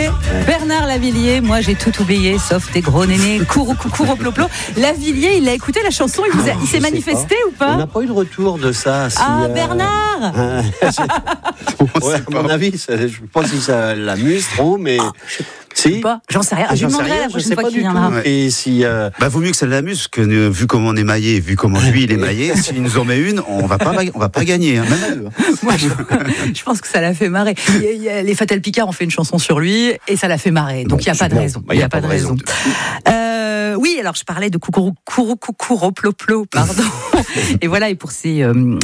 Bernard Lavilliers, moi j'ai tout oublié, sauf tes gros nénés, cours au ploplo. Lavilliers, il a écouté la chanson, il s'est manifesté ou pas? On n'a pas eu de retour de ça. Bernard ouais, à mon avis, je ne sais pas si ça l'amuse trop, mais... Si. J'en sais rien. Je lui demanderai la prochaine fois qu'il viendra. Ouais. Et si, vaut mieux que ça l'amuse, parce que vu comment on est maillé, vu comment lui il est maillé, s'il nous en met une, on va pas gagner. Hein, même à deux. Moi, je pense que ça l'a fait marrer. Les Fatal Picard ont fait une chanson sur lui et ça l'a fait marrer. Donc il n'y a pas de raison. Il n'y a pas de raison. Oui, alors je parlais de Coucou-Ploplo, pardon. Et voilà, et pour cette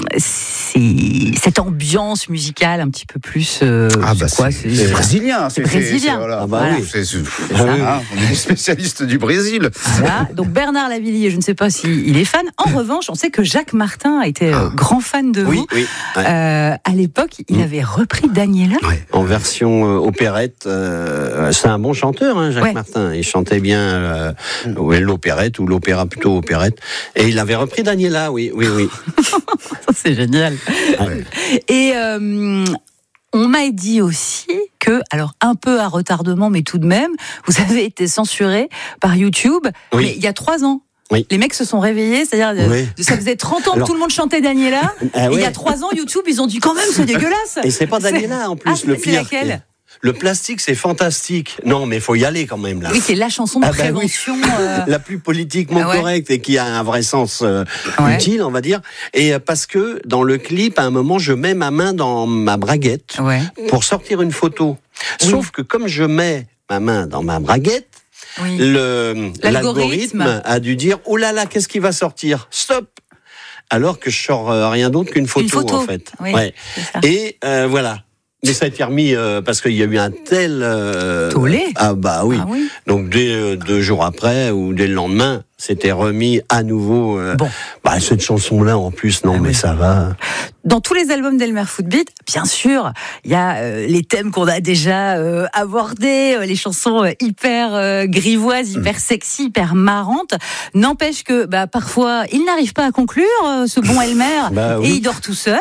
ambiance musicale un petit peu plus. C'est brésilien. C'est brésilien. Voilà. Oui, on est spécialiste du Brésil. Voilà. Donc Bernard Lavilliers, je ne sais pas s'il est fan. En revanche, on sait que Jacques Martin a été grand fan de vous. Oui. À l'époque, il avait repris Daniela. En version opérette. C'est un bon chanteur, hein, Jacques Martin. Il chantait bien l'opérette ou l'opéra, plutôt opérette. Et il avait repris Daniela, oui. C'est génial. Ouais. Et on m'a dit aussi que, alors un peu à retardement, mais tout de même, vous avez été censuré par YouTube, mais il y a 3 ans. Oui. Les mecs se sont réveillés, c'est-à-dire ça faisait 30 ans que tout le monde chantait Daniela, et il y a 3 ans, YouTube, ils ont dit quand même, c'est dégueulasse. Et c'est pas Daniela en plus, le pire. C'est laquelle ? Le plastique, c'est fantastique. Non, mais il faut y aller quand même, là. Oui, c'est la chanson de prévention. La plus politiquement correcte et qui a un vrai sens utile, on va dire. Et parce que dans le clip, à un moment, je mets ma main dans ma braguette pour sortir une photo. Sauf que comme je mets ma main dans ma braguette, l'algorithme a dû dire « Oh là là, qu'est-ce qui va sortir ? Stop !» Alors que je sors rien d'autre qu'une photo, en fait. Oui, et voilà. Mais ça a été remis parce qu'il y a eu un tel tollé. Ah bah oui. Donc dès 2 jours après ou dès le lendemain, c'était remis à nouveau. Cette chanson-là en plus, mais ça va. Dans tous les albums d'Elmer Footbeat, bien sûr, il y a les thèmes qu'on a déjà abordés, les chansons hyper grivoises, hyper sexy, hyper marrantes. N'empêche que parfois, il n'arrive pas à conclure, ce bon Elmer, et il dort tout seul.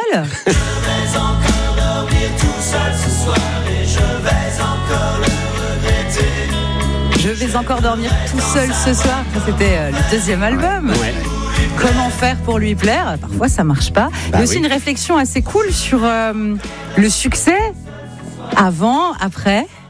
Ce soir et je vais encore dormir tout seul ce soir. C'était le 2e album. Comment faire pour lui plaire ? Parfois ça marche pas. Il y a aussi une réflexion assez cool sur le succès avant, après.